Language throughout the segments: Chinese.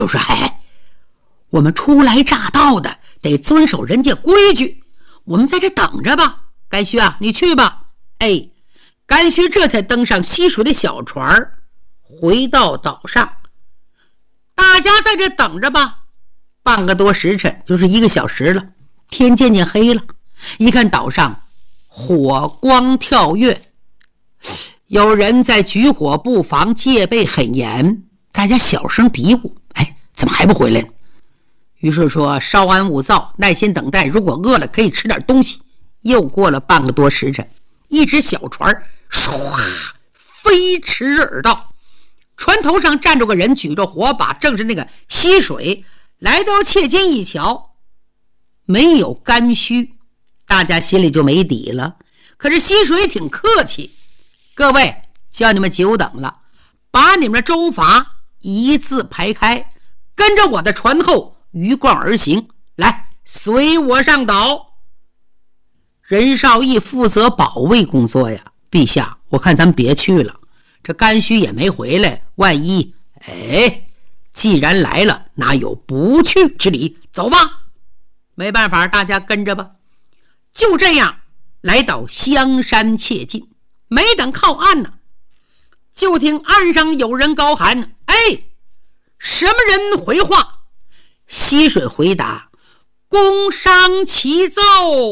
都说：“哎，我们初来乍到的，得遵守人家规矩，我们在这等着吧。甘须啊，你去吧。”哎，甘须这才登上溪水的小船，回到岛上。大家在这等着吧，半个多时辰，就是1个小时了。天渐渐黑了，一看岛上火光跳跃，有人在举火布防，戒备很严。大家小声嘀咕：“哎，怎么还不回来呢？”于是说：“稍安勿躁，耐心等待，如果饿了可以吃点东西。”又过了半个多时辰，一只小船唰飞驰而到，船头上站着个人，举着火把，正是那个溪水。来到切金一瞧，没有甘须，大家心里就没底了。可是溪水挺客气：“各位，叫你们久等了，把你们的舟筏一字排开，跟着我的船后鱼贯而行，来，随我上岛。”任少义负责保卫工作呀。陛下，我看咱们别去了，这甘须也没回来，万一……既然来了，哪有不去之理？走吧。没办法，大家跟着吧。就这样来到香山切近，没等靠岸呢，就听岸上有人高喊：“哎，什么人回话？”溪水回答：“工商齐奏。”“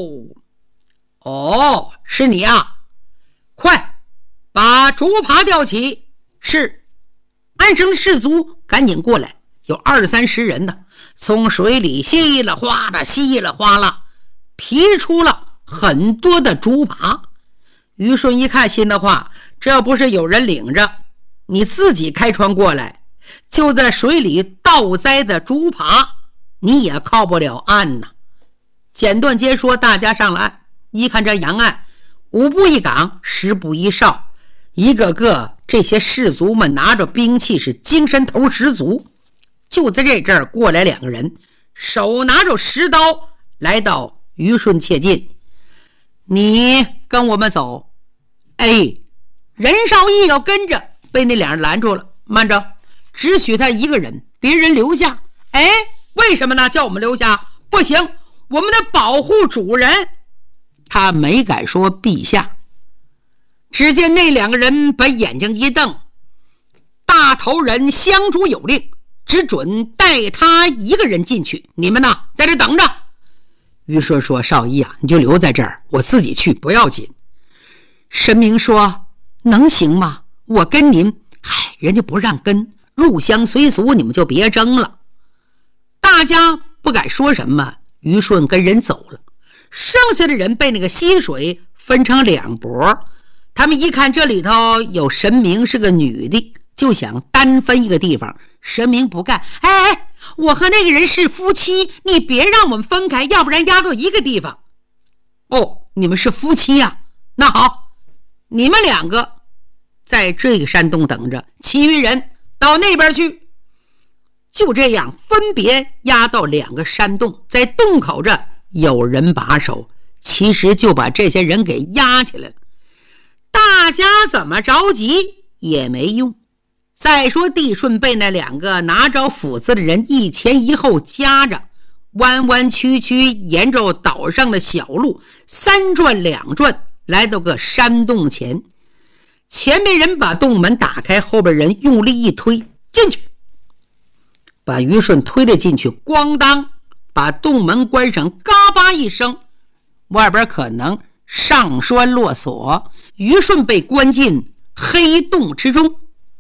哦，是你啊，快把竹耙吊起。”是。岸上的士卒赶紧过来，有20、30人的，从水里稀里哗啦稀里哗啦提出了很多的竹耙。于顺一看，心的话，这不是有人领着，你自己开船过来，就在水里倒栽的竹耙，你也靠不了岸呐。简短截说，大家上了岸，一看这洋岸，5步一岗，10步一哨，一个个这些士卒们拿着兵器，是精神头十足。就在这阵儿，过来2个人，手拿着石刀，来到于顺切近：“你跟我们走。”任少义要跟着，被那2人拦住了：“慢着，只许他一个人，别人留下。”“为什么呢？叫我们留下？不行，我们得保护主人。”他没敢说陛下。只见那2个人把眼睛一瞪：“大头人香烛有令，只准带他一个人进去，你们呢，在这等着。”于顺说：“少义啊，你就留在这儿，我自己去，不要紧。”神明说：“能行吗？我跟您。”“人家不让跟，入乡随俗，你们就别争了。”大家不敢说什么，于顺跟人走了。剩下的人被那个溪水分成2拨，他们一看这里头有神明是个女的，就想单分一个地方。神明不干：“我和那个人是夫妻，你别让我们分开，要不然压到一个地方。”“哦，你们是夫妻呀？那好，你们2个在这个山洞等着，其余人到那边去。”就这样分别压到2个山洞，在洞口这有人把守，其实就把这些人给压起来了。大家怎么着急也没用。再说帝顺被那2个拿着斧子的人一前一后夹着，弯弯曲曲沿着岛上的小路3转2转，来到个山洞前。前面人把洞门打开，后边人用力一推进去，把于顺推了进去，咣当把洞门关上，嘎巴一声，外边可能上栓落锁，于顺被关进黑洞之中。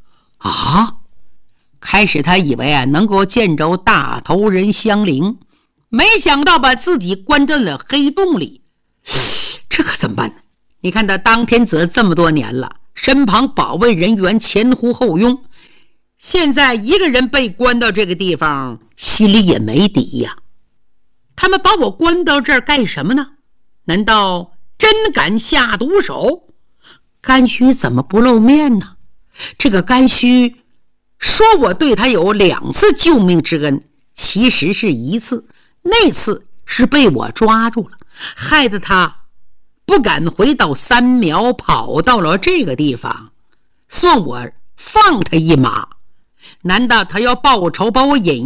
开始他以为能够见着大头人香菱，没想到把自己关进了黑洞里，这可怎么办呢？你看他当天子这么多年了，身旁保卫人员前呼后拥，现在一个人被关到这个地方，心里也没底呀。他们把我关到这儿干什么呢？难道真敢下毒手？甘须怎么不露面呢？这个甘须说我对他有2次救命之恩，其实是1次，那次是被我抓住了，害得他不敢回到三苗，跑到了这个地方，算我放他一马。难道他要报仇把我引